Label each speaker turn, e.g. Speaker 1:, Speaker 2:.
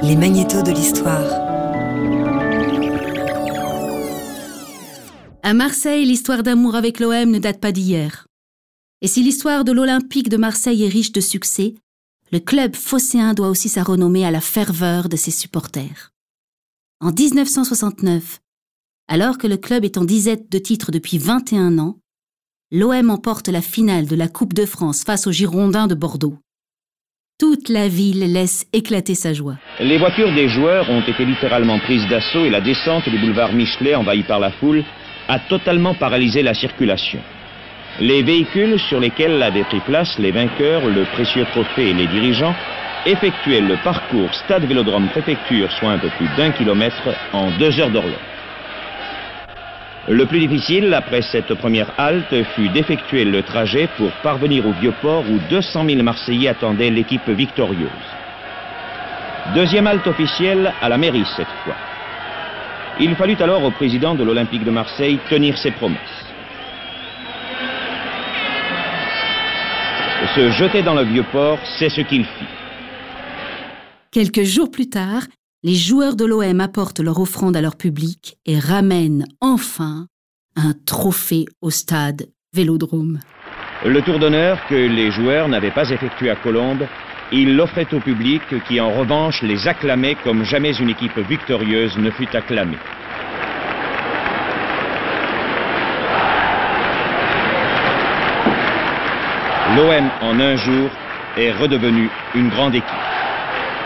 Speaker 1: Les magnétos de l'histoire.
Speaker 2: À Marseille, l'histoire d'amour avec l'OM ne date pas d'hier. Et si l'histoire de l'Olympique de Marseille est riche de succès, le club phocéen doit aussi sa renommée à la ferveur de ses supporters. En 1969, alors que le club est en disette de titres depuis 21 ans, l'OM emporte la finale de la Coupe de France face aux Girondins de Bordeaux. Toute la ville laisse éclater sa joie.
Speaker 3: Les voitures des joueurs ont été littéralement prises d'assaut et la descente du boulevard Michelet, envahie par la foule, a totalement paralysé la circulation. Les véhicules sur lesquels avaient pris place les vainqueurs, le précieux trophée et les dirigeants effectuaient le parcours Stade-Vélodrome-Préfecture, soit un peu plus d'1 kilomètre, en 2 heures d'horloge. Le plus difficile, après cette première halte, fut d'effectuer le trajet pour parvenir au Vieux-Port où 200 000 Marseillais attendaient l'équipe victorieuse. Deuxième halte officielle à la mairie cette fois. Il fallut alors au président de l'Olympique de Marseille tenir ses promesses. Se jeter dans le Vieux-Port, c'est ce qu'il fit.
Speaker 2: Quelques jours plus tard, les joueurs de l'OM apportent leur offrande à leur public et ramènent enfin un trophée au stade Vélodrome.
Speaker 3: Le tour d'honneur que les joueurs n'avaient pas effectué à Colombes, ils l'offraient au public qui en revanche les acclamait comme jamais une équipe victorieuse ne fut acclamée. L'OM en un jour est redevenu une grande équipe.